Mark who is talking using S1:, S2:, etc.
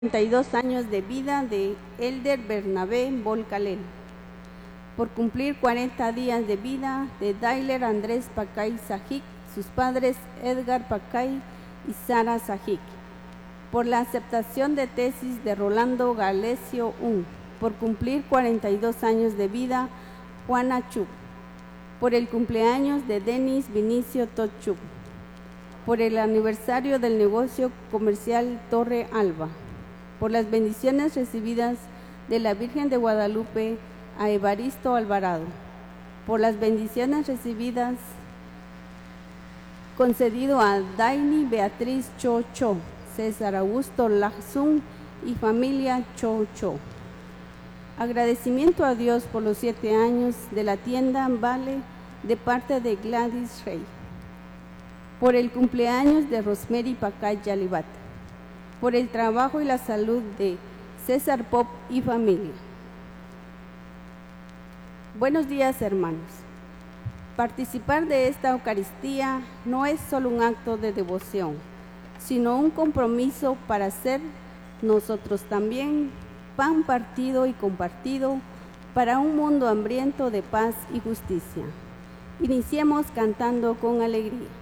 S1: 32 años de vida de Elder Bernabé Volcalén. Por cumplir 40 días de vida de Dailer Andrés Pacay Sajic, sus padres Edgar Pacay y Sara Sajic. Por la aceptación de tesis de Rolando Galesio Un. Por cumplir 42 años de vida Juana Chuc. Por el cumpleaños de Denis Vinicio Tochuc. Por el aniversario del negocio comercial Torre Alba. Por las bendiciones recibidas de la Virgen de Guadalupe a Evaristo Alvarado, por las bendiciones recibidas concedido a Daini Beatriz Cho Cho, César Augusto Lazun y familia Cho Cho. Agradecimiento a Dios por los 7 años de la tienda Vale de parte de Gladys Rey. Por el cumpleaños de Rosemary Pacay Yalibat. Por el trabajo y la salud de César Pop y familia. Buenos días, hermanos. Participar de esta Eucaristía no es solo un acto de devoción, sino un compromiso para ser nosotros también pan partido y compartido para un mundo hambriento de paz y justicia. Iniciemos cantando con alegría.